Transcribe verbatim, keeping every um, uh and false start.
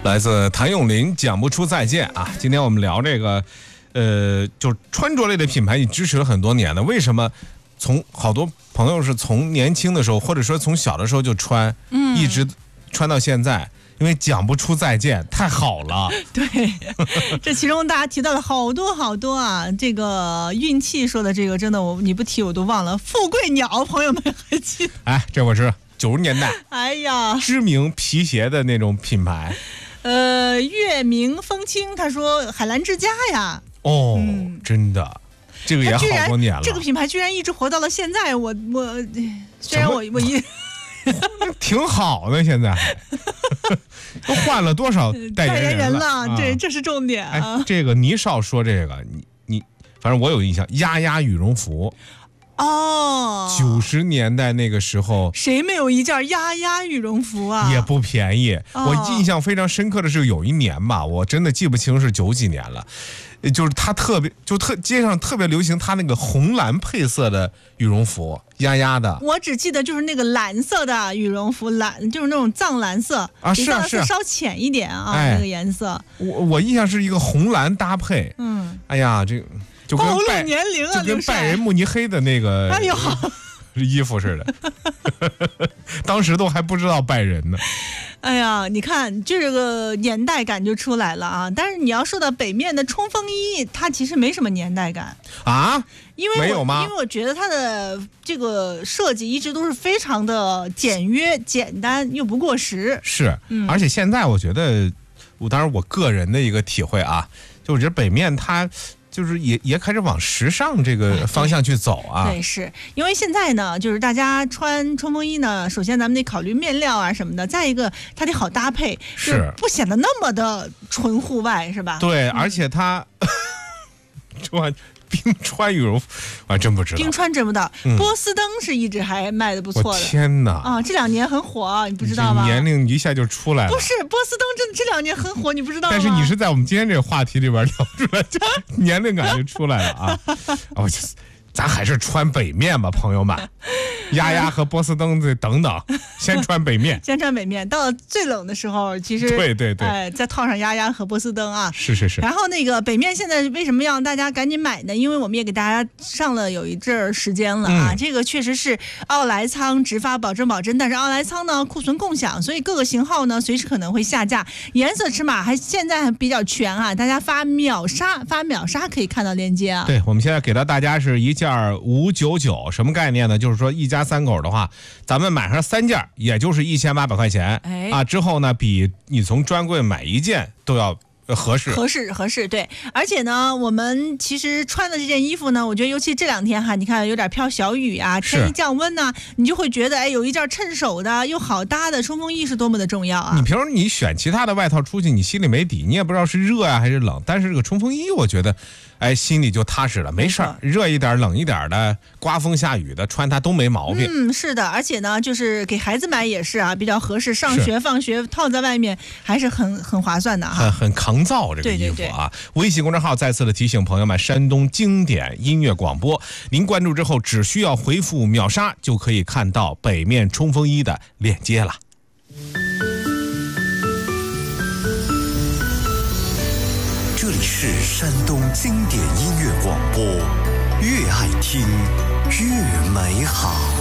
来自谭咏麟，讲不出再见啊！今天我们聊这个，呃，就是穿着类的品牌，你支持了很多年了，为什么从好多朋友是从年轻的时候，或者说从小的时候就穿，嗯，一直穿到现在？因为讲不出再见，太好了。 对，这其中大家提到了好多好多啊，这个运气说的这个真的我你不提我都忘了。富贵鸟，朋友们还记得？ 哎，这我是九十年代， 哎呀， 知名皮鞋的那种品牌。 呃，月明风清，他说海澜之家呀。 哦，嗯、真的，这个也好多年了。 这个品牌居然一直活到了现在，我我虽然我我一。 挺好的，现在都换了多少代言人了？ 了这、啊、这是重点啊！ 哎、这个倪少说这个，你你，反正我有印象，丫丫羽绒服。 哦， 九十年代那个时候， 谁没有一件丫丫羽绒服啊？ 也不便宜。哦、我印象非常深刻的是有一年吧，我真的记不清是九几年了，就是它特别就特街上特别流行它那个红蓝配色的羽绒服，丫丫的。 我只记得就是那个蓝色的羽绒服，蓝就是那种藏蓝色啊，是啊是稍浅一点啊， 哎、 那个颜色。 我我印象是一个红蓝搭配。 嗯， 哎呀，这。就跟拜年龄啊， 就跟拜仁慕尼黑的那个哎呦衣服似的，当时都还不知道拜仁呢。 哎呀，你看这个年代感就出来了啊！但是你要说到北面的冲锋衣，它其实没什么年代感啊， 因为没有吗？ 因为我觉得它的这个设计一直都是非常的简约、简单又不过时。 是， 嗯、 而且现在我觉得，我当然我个人的一个体会啊，就我觉得北面它。就是也也开始往时尚这个方向去走啊。 对，是因为现在呢，就是大家穿冲锋衣呢，首先咱们得考虑面料啊什么的，再一个它得好搭配， 是不显得那么的纯户外，是吧？ 对，而且它穿冰川羽绒服，我还真不知道。 冰川真不到，嗯、波司登是一直还卖的不错的。 我天哪！ 啊，这两年很火，你不知道吗？ 年龄一下就出来了。 不是，波司登真的这两年很火，你不知道吗？ 但是你是在我们今天这个话题里边聊出来，就年龄感就出来了啊！我就。咱还是穿北面吧，朋友们，丫丫和波司登这等等，先穿北面， 先穿北面。到了最冷的时候，其实对对对， 哎，再套上丫丫和波司登啊， 是是是。 然后那个北面现在为什么要让大家赶紧买呢？因为我们也给大家上了有一阵儿时间了啊，嗯、这个确实是奥莱仓直发保证保真，但是奥莱仓呢库存共享，所以各个型号呢随时可能会下架，颜色尺码还现在还比较全啊，大家发秒杀发秒杀可以看到链接啊。 对，我们现在给到大家是一件五九九，什么概念呢？就是说一家三口的话，咱们买上三件，也就是一千八百块钱， 哎啊，之后呢，比你从专柜买一件都要。合适合适合适，对，而且呢，我们其实穿的这件衣服呢，我觉得尤其这两天哈，你看有点飘小雨啊，天一降温呢，你就会觉得哎，有一件趁手的又好搭的冲锋衣是多么的重要啊！ 你平时你选其他的外套出去，你心里没底，你也不知道是热啊还是冷，但是这个冲锋衣，我觉得，哎，心里就踏实了，没事儿，热一点冷一点的，刮风下雨的穿它都没毛病。 嗯，是的，而且呢，就是给孩子买也是啊，比较合适，上学放学套在外面还是很很划算的哈， 很很抗造这个衣服啊。 对对对， 微信公众号再次的提醒朋友们，山东经典音乐广播，您关注之后只需要回复秒杀就可以看到北面冲锋衣的链接了。 这里是山东经典音乐广播，越爱听越美好。